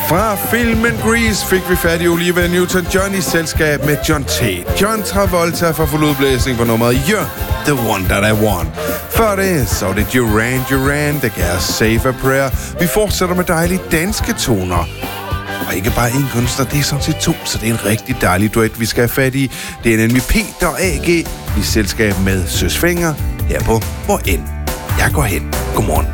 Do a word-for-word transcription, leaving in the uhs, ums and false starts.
Fra filmen Grease fik vi fat i Olivia Newton-John i selskab med John T. John Travolta fra Forludblæsning på nummeret You're the One That I Want. Før det, så var det Duran Duran, der gav Save a Prayer. Vi fortsætter med dejlige danske toner. Og ikke bare én kunstner, det er sådan set to, så det er en rigtig dejlig duet, vi skal have fat i. Det er nemlig Peter A G i selskab med Søs Fenger her på Hvor End Jeg Går Hen. Godmorgen.